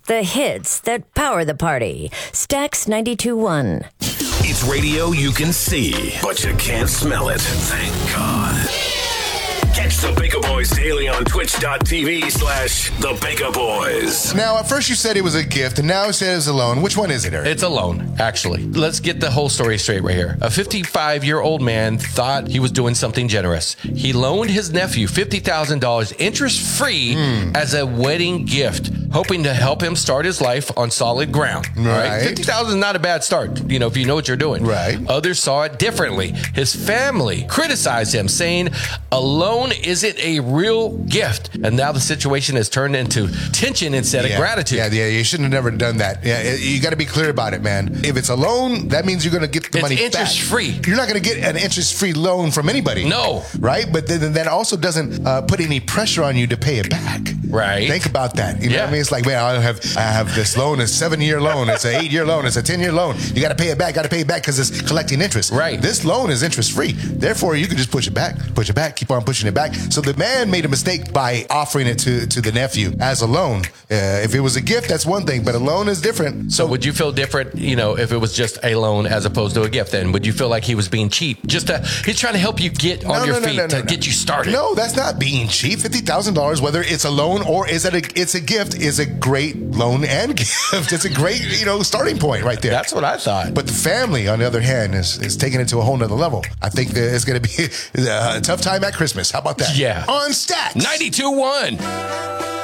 The hits that power the party. Stax 92.1. It's radio you can see, but you can't smell it. Thank God. Catch the Baker Boys daily on twitch.tv/the Baker Boys. Now, at first you said it was a gift, and now you said it was a loan. Which one is it, Eric? It's a loan, actually. Let's get the whole story straight right here. A 55-year-old man thought he was doing something generous. He loaned his nephew $50,000 interest-free as a wedding gift, hoping to help him start his life on solid ground. Right. $50,000 is not a bad start, if you know what you're doing. Right. Others saw it differently. His family criticized him, saying a loan isn't a real gift. And now the situation has turned into tension instead of gratitude. Yeah, you shouldn't have never done that. Yeah, you got to be clear about it, man. If it's a loan, that means you're going to get the money back. It's interest-free. You're not going to get an interest-free loan from anybody. No. Right? But then that also doesn't put any pressure on you to pay it back. Right. Think about that. You know what I mean? It's like, man, I have this loan, it's a 7-year loan, it's an 8-year loan, it's a 10-year loan. You got to pay it back, because it's collecting interest. Right. This loan is interest-free. Therefore, you can just push it back, keep on pushing it back. So the man made a mistake by offering it to the nephew as a loan. If it was a gift, that's one thing, but a loan is different. So would you feel different, if it was just a loan as opposed to a gift? Then would you feel like he was being cheap? He's trying to help you get on your feet to get you started. No, that's not being cheap. $50,000, whether it's a loan or it's a gift, is a great loan and gift. It's a great, starting point right there. That's what I thought. But the family, on the other hand, is taking it to a whole nother level. I think that it's going to be a tough time at Christmas. How about that? Yeah. On Stax 92.1.